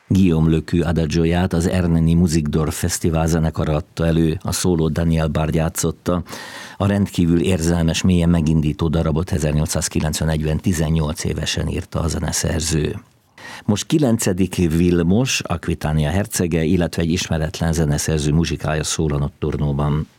Guillaume Lecue adagióját az Erneni Musikdorf Fesztivál zenekara adta elő, a szóló Daniel Bard játszotta. A rendkívül érzelmes, mélyen megindító darabot 1891-ben 18 évesen írta a zeneszerző. Most 9. Vilmos, Aquitania hercege, illetve egy ismeretlen zeneszerző muzsikálja szól a Notturnoban.